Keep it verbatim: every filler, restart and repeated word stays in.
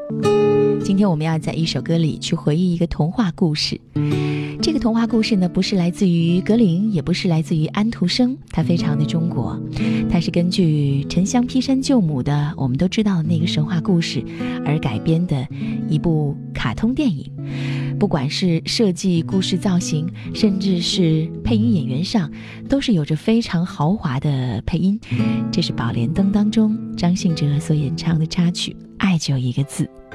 今天我们要在一首歌里去回忆一个童话故事。这个童话故事呢，不是来自于格林，也不是来自于安徒生，它非常的中国。它是根据沉香劈山救母的我们都知道的那个神话故事而改编的一部卡通电影。不管是设计、故事造型，甚至是配音演员上，都是有着非常豪华的配音。这是《宝莲灯》当中张信哲所演唱的插曲《爱就一个字》。